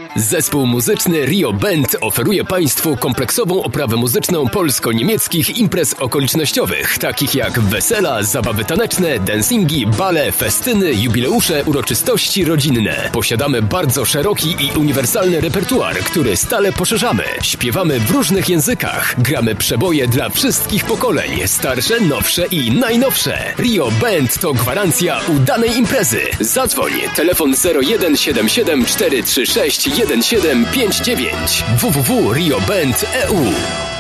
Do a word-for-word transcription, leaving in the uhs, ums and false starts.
Zespół muzyczny Rio Band oferuje Państwu kompleksową oprawę muzyczną polsko-niemieckich imprez okolicznościowych, takich jak wesela, zabawy taneczne, dancingi, bale, festyny, jubileusze, uroczystości rodzinne. Posiadamy bardzo szeroki i uniwersalny repertuar, który stale poszerzamy. Śpiewamy w różnych językach, gramy przeboje dla wszystkich pokoleń, starsze, nowsze i najnowsze. Rio Band to gwarancja udanej imprezy. Zadzwoń, telefon zero jeden siedem siedem cztery trzy sześć jeden siedem pięć dziewięć w w w kropka rio band kropka e u.